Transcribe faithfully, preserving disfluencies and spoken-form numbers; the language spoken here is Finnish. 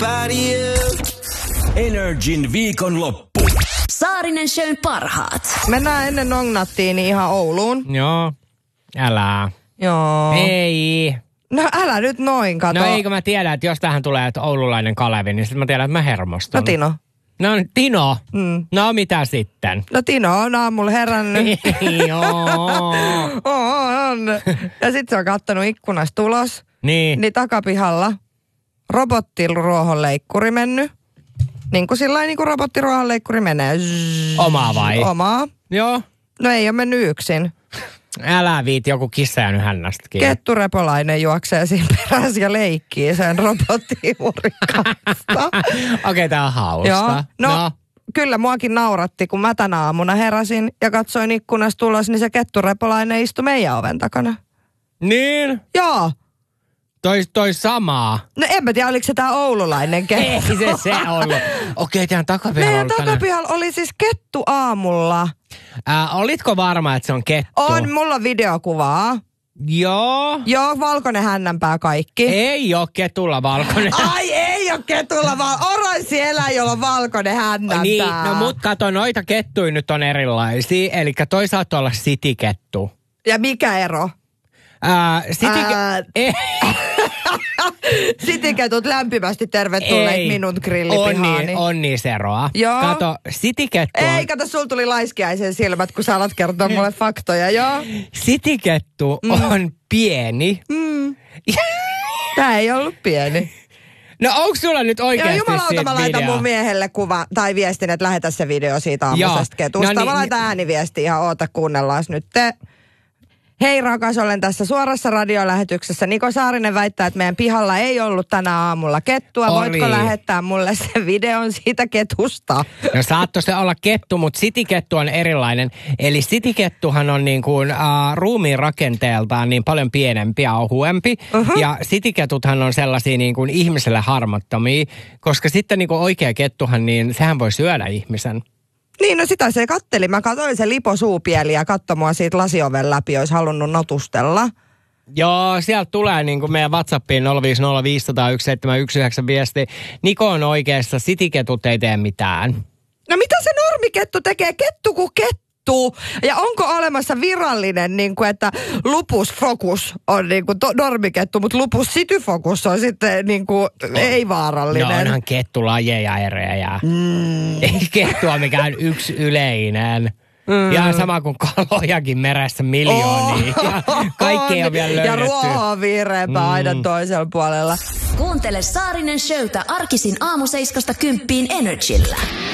Energin viikonloppu. Saarinen Shown parhaat. Mennään ennen Nongnattiin ihan Ouluun. Joo, älä. Joo. Ei. No älä nyt noin, kato. No eikö mä tiedä, että jos tähän tulee että oululainen Kalevi, niin sitten mä tiedän, että mä hermostun. No Tino. No Tino. Mm. No mitä sitten? No Tino on aamulla herännyt. Joo. On. Ja sit se on kattonut ikkunasta ulos. Niin. Niin takapihalla robottiruohonleikkuri mennyt. Niin kuin sillain niin kuin robottiruohonleikkuri menee. Zzz. Omaa vai? Omaa. Joo. No ei ole mennyt yksin. Älä viiti, joku kissa jäänyt hännästä kiinni. Kettu Repolainen juoksee siinä perässä ja leikkii sen robottijuurin kanssa. Okei, okay, tää on hauska. Joo. No, no, kyllä muakin nauratti, kun mä tänä aamuna heräsin ja katsoin ikkunasta ulos, niin se Kettu Repolainen istui meidän oven takana. Niin? Joo. Toi, toi samaa. No en mä tiedä, oliko se tää oululainen kettu. Ei se se ollut. Okei, tämän takapihalla Meidän ollut takapihalla oli siis kettu aamulla. Äh, olitko varma, että se on kettu? On, mulla on videokuvaa. Joo. Joo, valkoinen hännänpää kaikki. Ei oo ketulla valkoinen. Ai ei oo ketulla, vaan oroisi eläin, jolla on valkoinen hännänpää. Niin, no mut kato, noita kettuja nyt on erilaisia. Eli toi saattaa olla citikettu. Ja mikä ero? Äh, city... Ää... Ei. Sitiketut lämpimästi tervetulleet Ei. minun grillipihaani. On niin, on niin eroa. Joo. Kato, citikettu on... Ei, kato, sulla tuli laiskiaisen silmät, kun sä alat kertoa mulle faktoja, joo. Citikettu mm. on pieni. Mm. Tää ei ollut pieni. No onko sulla nyt oikeasti siitä jumalauta, siitä mä laitan video? mun miehelle kuva tai viestin, että lähetä se video siitä aamusesta ketusta. No niin, mä laitan ääniviestiä ihan, oota, kuunnellaan nyt te. Hei rakas, olen tässä suorassa radiolähetyksessä. Niko Saarinen väittää, että meidän pihalla ei ollut tänä aamulla kettua. Oli. Voitko lähettää mulle sen videon siitä ketusta? No saattoi se olla kettu, mutta citikettu on erilainen. Eli citikettuhan on niin kuin uh, ruumiin rakenteeltaan niin paljon pienempi ja ohuempi. Uh-huh. Ja citiketuthan on sellaisia niin kuin ihmiselle harmattomia, koska sitten niin kuin oikea kettuhan, niin sehän voi syödä ihmisen. Niin, no sitä se katteli. Mä katsoin se liposuupieli ja katsoi mua siitä lasioven läpi, olisi halunnut notustella. Joo, sieltä tulee niin kuin meidän WhatsAppiin nolla viisi nolla viisi nolla yksi seitsemän yksi yhdeksän viesti. Niko on oikeassa, citiketut ei tee mitään. No mitä se normikettu tekee? Kettu kuin kettu. Ja onko olemassa virallinen, niin kuin, että lupus focus on niin kuin to, normikettu, mutta lupus cityfocus on sitten niin kuin oh. ei-vaarallinen? No onhan kettu lajeja erejä. Mm. Ei kettua mikään yksi yleinen. Mm. Ja sama kuin kalojakin meressä miljoonia. Oh. Ja kaikki ei ole vielä löydetty. Ja ruoho on viireämpää mm. aina toisella puolella. Kuuntele Saarinen Showta arkisin aamu seiskasta kymppiin Energillä.